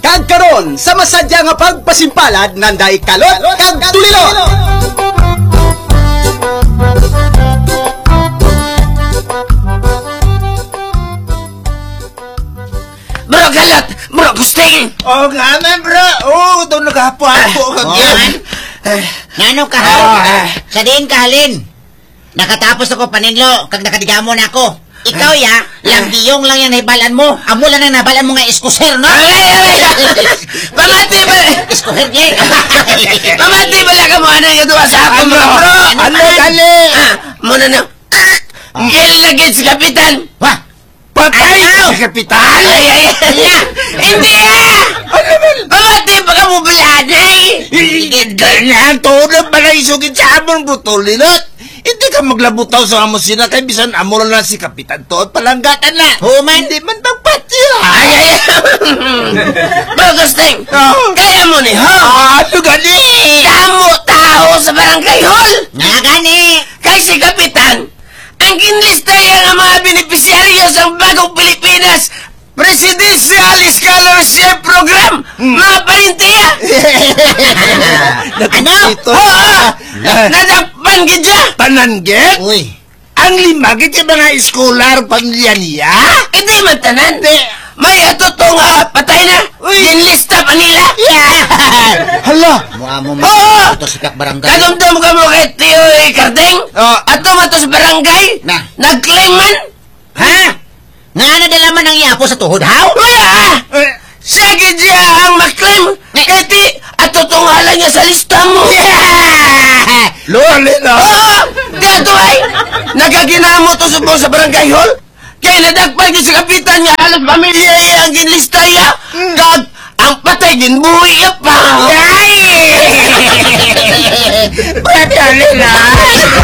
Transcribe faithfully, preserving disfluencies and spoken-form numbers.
Kag karon sa masadya nga pagpasimpalad nanday kalot kag tulilo. Bro, galot! Bro, gusting! Oh, nga man, bro. Oh, ito naghapo-hapo ka yan. Ngano ka, ha? Sa din ka, halin. Nakatapos ako paninlo, kag nakadigamo na ako. Ikaw, ya, lambiyong lang yung nahibalan mo. Amo lang ang nahibalan mo nga iskuser, no? Ay, ay, ay! Pamati ba? Iskuser niya. Pamati ba lang ka mo? Ano yung duwa sa ako, bro? Ano, dali? Muna na. Ilagit si Kapitan. Wah! Patay si Kapitan? Ay, ay, ay! Hindi, ah! Pamati ba ka mo balanay? Ganyan, todo pala isugin sa amon, butol, linot. Hindi ka maglabutaw sa amo sila kay bisan amo lang si Kapitan Toad palanggatan na. Human. Hindi man pagpatya. Ay, ay, ay! Bro, Gusting, kaya mo ni, ha? Ano gani? Damo tao sa barangay hall! Nga gani. Kay si Kapitan, ang kinlistaya ng mga beneficiaryo sa bagong Pilipinas Presidential Scholarship Program, mga parintiya! Ano? Oo! Nadakpan gidya! Pananggit? Uy. Ang limagit yung mga scholar pamilya niya? Hindi man tanan! May atuto nga patay na! Ginlista pa nila! Hala! Mua mo Oo! ito sikak barangay. Kadumdum ka mo kay Tio Carding? Oh. Ato nga to sa barangay? Na. Nag-claim man? Ha? Nga na dala man ang iyapo sa tuhod, haw? Wala! Eh, Siya gidya ang mag-claim! Kaya ti, atutungalan niya sa lista mo! Loli na! Oo! Kaya to ay, nagaginamo to sa buong sa barangay hall. Kaya nadagpay din sa kapitan niya, halos pamilya iya ang ginlista iya. Kag, ang patay ginbuhi iya pa. Ay! Pagdali na!